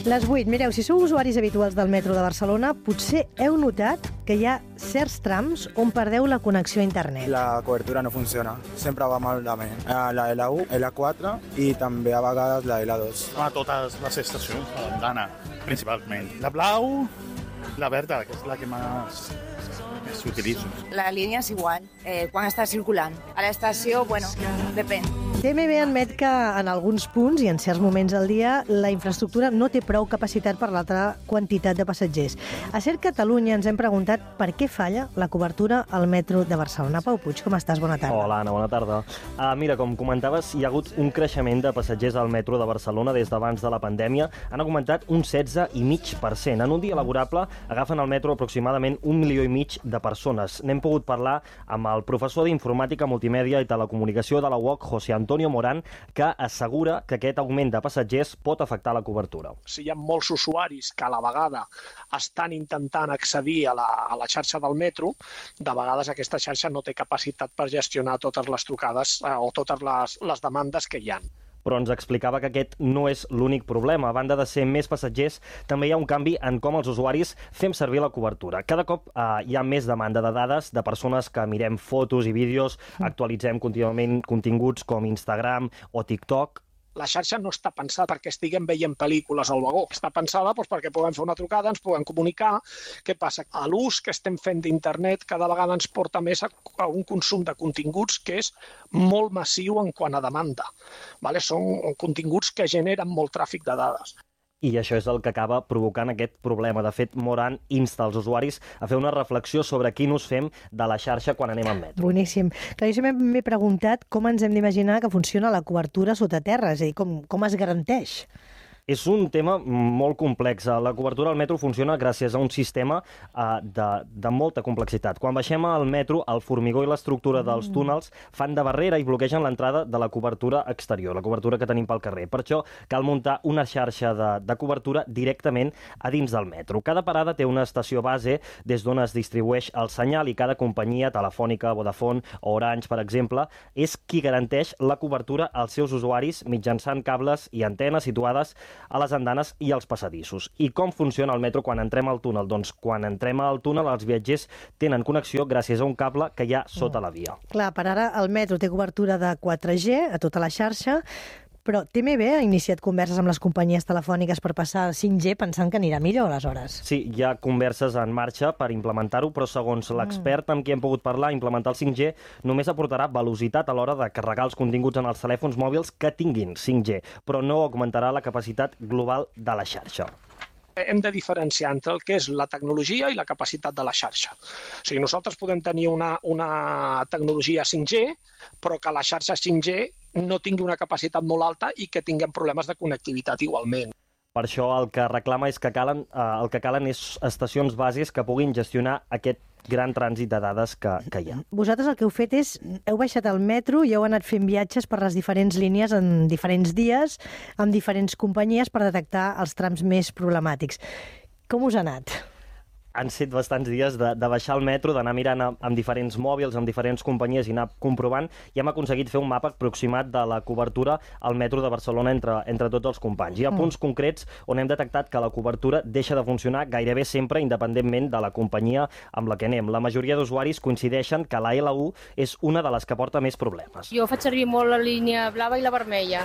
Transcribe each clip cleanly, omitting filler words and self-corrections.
Les 8. Mireu, si sou usuaris habituals del metro de Barcelona, potser heu notat que hi ha certs trams on perdeu la connexió a internet. La cobertura no funciona, sempre va malament. La L1, L4 i també a vegades la L2. A totes les estacions, a l'andana, principalment. La blau, la verda, que és la que més s'utilitza. La línia és igual, quan està circulant. A l'estació, bueno, depèn. TMB admet que en alguns punts i en certs moments del dia la infraestructura no té prou capacitat per l'altra quantitat de passatgers. A Ser Catalunya ens hem preguntat per què falla la cobertura al metro de Barcelona. Pau Puig, com estàs? Bona tarda. Hola, Anna, bona tarda. Mira, com comentaves, hi ha hagut un creixement de passatgers al metro de Barcelona des d'abans de la pandèmia. Han augmentat un 16,5%. En un dia laborable agafen al metro aproximadament 1,5 milió de persones. N'hem pogut parlar amb el professor d'Informàtica, Multimèdia i Telecomunicació de la UOC, José Antonio Morán, que assegura que aquest augment de passatgers pot afectar la cobertura. Si hi ha molts usuaris que a la vegada estan intentant accedir a la xarxa del metro, de vegades aquesta xarxa no té capacitat per gestionar totes les trucades o totes les demandes que hi ha. Però ens explicava que aquest no és l'únic problema. A banda de ser més passatgers, també hi ha un canvi en com els usuaris fem servir la cobertura. Cada cop hi ha més demanda de dades de persones que mirem fotos i vídeos, actualitzem contínuament continguts com Instagram o TikTok. La xarxa no està pensada perquè estiguem veient pel·lícules al vagó. Està pensada perquè puguem fer una trucada, ens puguem comunicar. Què passa? L'ús que estem fent d'internet cada vegada ens porta més a un consum de continguts que és molt massiu en quant a demanda. Són continguts que generen molt tràfic de dades. I això és el que acaba provocant aquest problema. De fet, Morán insta els usuaris a fer una reflexió sobre quin ús fem de la xarxa quan anem al metro. Boníssim. Clar, jo m'he preguntat com ens hem d'imaginar que funciona la cobertura sota terra, és a dir, com es garanteix? És un tema molt complex. La cobertura al metro funciona gràcies a un sistema de molta complexitat. Quan baixem al metro, el formigó i l'estructura dels túnels fan de barrera i bloquegen l'entrada de la cobertura exterior, la cobertura que tenim pel carrer. Per això cal muntar una xarxa de cobertura directament a dins del metro. Cada parada té una estació base des d'on es distribueix el senyal i cada companyia, Telefònica, Vodafone o Orange, per exemple, és qui garanteix la cobertura als seus usuaris mitjançant cables i antenes situades a les andanes i als passadissos. I com funciona el metro quan entrem al túnel? Doncs quan entrem al túnel els viatgers tenen connexió gràcies a un cable que hi ha sota la via. Clar, per ara el metro té cobertura de 4G a tota la xarxa, però TMB ha iniciat converses amb les companyies telefòniques per passar al 5G pensant que anirà millor, aleshores. Sí, hi ha converses en marxa per implementar-ho, però segons l'expert amb qui hem pogut parlar, implementar el 5G només aportarà velocitat a l'hora de carregar els continguts en els telèfons mòbils que tinguin 5G, però no augmentarà la capacitat global de la xarxa. Hem de diferenciar entre el que és la tecnologia i la capacitat de la xarxa. O sigui, nosaltres podem tenir una tecnologia 5G, però que la xarxa 5G no tingui una capacitat molt alta i que tinguem problemes de connectivitat igualment. Per això el que reclama és que el que calen és estacions bases que puguin gestionar aquest gran trànsit de dades que hi ha. Vosaltres el que heu fet és, heu baixat al metro i heu anat fent viatges per les diferents línies en diferents dies, amb diferents companyies per detectar els trams més problemàtics. Com us ha anat? Han set bastants dies de baixar al metro, d'anar mirant amb diferents mòbils, amb diferents companyies i anar comprovant, i hem aconseguit fer un mapa aproximat de la cobertura al metro de Barcelona entre tots els companys. Hi ha punts concrets on hem detectat que la cobertura deixa de funcionar gairebé sempre independentment de la companyia amb la que anem. La majoria d'usuaris coincideixen que la L1 és una de les que porta més problemes. Jo faig servir molt la línia blava i la vermella.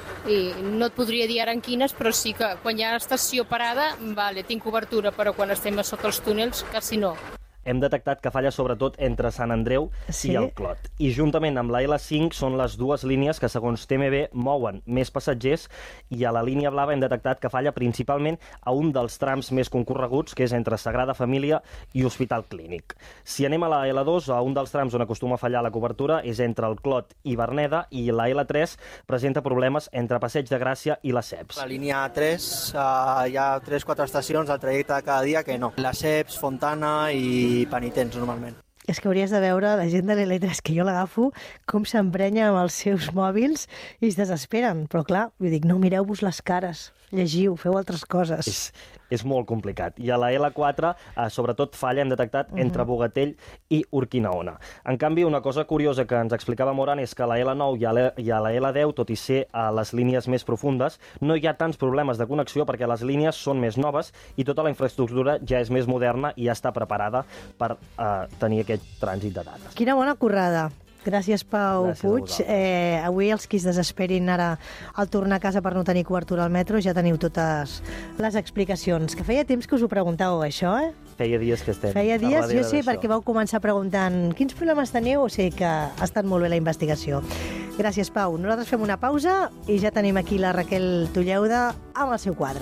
I no et podria dir ara en quines, però sí que quan hi ha estació parada, tinc cobertura, però quan estem a sota els túnels, quasi no. Hem detectat que falla sobretot entre Sant Andreu i el Clot. I juntament amb la L5 són les dues línies que, segons TMB, mouen més passatgers, i a la línia blava hem detectat que falla principalment a un dels trams més concorreguts, que és entre Sagrada Família i Hospital Clínic. Si anem a la L2, a un dels trams on acostuma a fallar la cobertura és entre el Clot i Verneda, i la L3 presenta problemes entre Passeig de Gràcia i les Ceps. La línia 3 hi ha 3-4 estacions al trajecte de cada dia que no. Les Ceps, Fontana i Penitents, normalment. És que hauries de veure la gent de l'L3, que jo l'agafo, com s'emprenya amb els seus mòbils i es desesperen. Però clar, vull dir, no mireu-vos les cares, llegiu, feu altres coses. és molt complicat. I a la L4, sobretot falla, hem detectat, entre Bogatell i Urquinaona. En canvi, una cosa curiosa que ens explicava Moran és que a la L9 i a la L10, tot i ser a les línies més profundes, no hi ha tants problemes de connexió perquè les línies són més noves i tota la infraestructura ja és més moderna i ja està preparada per tenir aquest trànsit de dades. Quina bona currada. Gràcies, Pau Puig. Avui els qui es desesperin ara al tornar a casa per no tenir cobertura al metro ja teniu totes les explicacions. Que feia temps que us ho preguntàveu, això, eh? Feia dies que estem. Feia dies, jo sé, perquè vau començar preguntant quins problemes teniu, o sigui que ha estat molt bé la investigació. Gràcies, Pau. Nosaltres fem una pausa i ja tenim aquí la Raquel Tulleuda amb el seu quadre.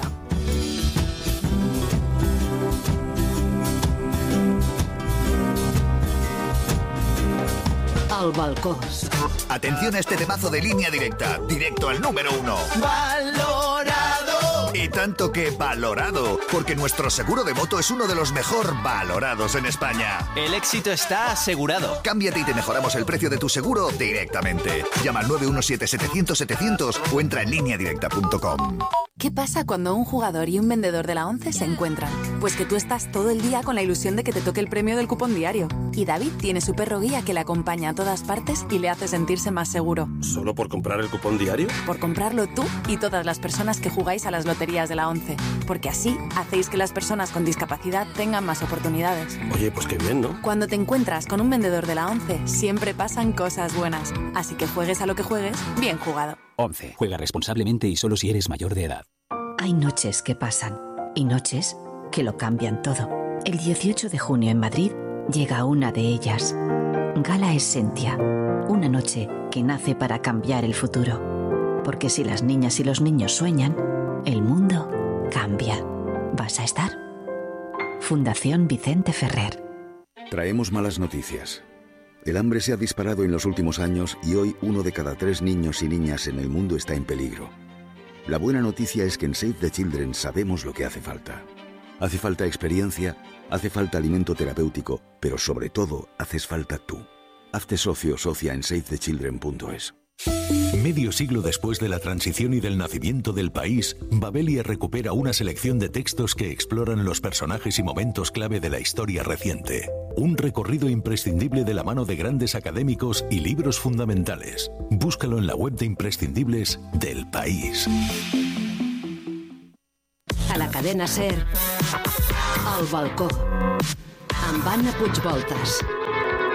Al balcó. Atención a este temazo de Línea Directa, directo al número 1. ¡Valorado! Y tanto que valorado, porque nuestro seguro de moto es uno de los mejor valorados en España. El éxito está asegurado. Cámbiate y te mejoramos el precio de tu seguro directamente. Llama al 917-700-700 o entra en lineadirecta.com. ¿Qué pasa cuando un jugador y un vendedor de la ONCE se encuentran? Pues que tú estás todo el día con la ilusión de que te toque el premio del cupón diario. Y David tiene su perro guía que le acompaña a todas partes y le hace sentirse más seguro. ¿Solo por comprar el cupón diario? Por comprarlo tú y todas las personas que jugáis a las loterías de la ONCE. Porque así hacéis que las personas con discapacidad tengan más oportunidades. Oye, pues qué bien, ¿no? Cuando te encuentras con un vendedor de la ONCE, siempre pasan cosas buenas. Así que juegues a lo que juegues, bien jugado. ONCE. Juega responsablemente y solo si eres mayor de edad. Hay noches que pasan y noches que lo cambian todo. El 18 de junio en Madrid llega una de ellas. Gala Essentia. Una noche que nace para cambiar el futuro. Porque si las niñas y los niños sueñan, el mundo cambia. ¿Vas a estar? Fundación Vicente Ferrer. Traemos malas noticias. El hambre se ha disparado en los últimos años y hoy 1 de cada 3 niños y niñas en el mundo está en peligro. La buena noticia es que en Save the Children sabemos lo que hace falta. Hace falta experiencia, hace falta alimento terapéutico, pero sobre todo haces falta tú. Hazte socio o socia en savethechildren.es. Medio siglo después de la transición y del nacimiento del país, Babelia recupera una selección de textos que exploran los personajes y momentos clave de la historia reciente. Un recorrido imprescindible de la mano de grandes académicos y libros fundamentales. Búscalo en la web de imprescindibles del País. A la cadena SER, Al balcó, amb Anna Puigvoltas.